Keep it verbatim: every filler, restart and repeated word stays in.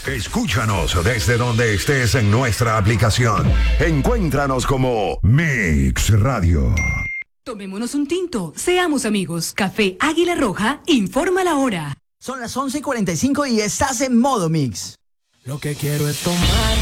Escúchanos desde donde estés en nuestra aplicación. Encuéntranos como Mix Radio. Tomémonos un tinto, seamos amigos. Café Águila Roja, informa la hora. Son las once y cuarenta y cinco y estás en modo Mix. Lo que quiero es tomar